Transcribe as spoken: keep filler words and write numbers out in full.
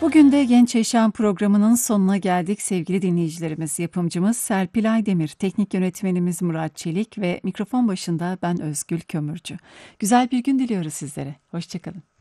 Bugün de Genç Yaşam programının sonuna geldik sevgili dinleyicilerimiz. Yapımcımız Serpil Aydemir, teknik yönetmenimiz Murat Çelik ve mikrofon başında ben Özgül Kömürcü. Güzel bir gün diliyoruz sizlere. Hoşça kalın.